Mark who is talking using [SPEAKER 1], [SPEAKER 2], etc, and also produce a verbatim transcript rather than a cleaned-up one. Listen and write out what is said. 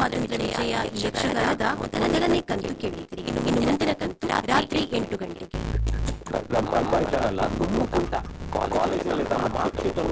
[SPEAKER 1] ಸ್ವಾತಂತ್ರ್ಯ ವಿಜಯ ಯಕ್ಷಗಾನದ ಮೊದಲನೇ ಕಂತು ಕೇಳಿದಿರಿ. ಇನ್ನು ಮುಂದಿನ ಕಂತು ರಾತ್ರಿ ಎಂಟು ಗಂಟೆಗೆ.
[SPEAKER 2] ನಮ್ಮ ಕಾಲೇಜಿನಲ್ಲಿ ತಮ್ಮ ಮಾರ್ಕ್ಶೀಟ್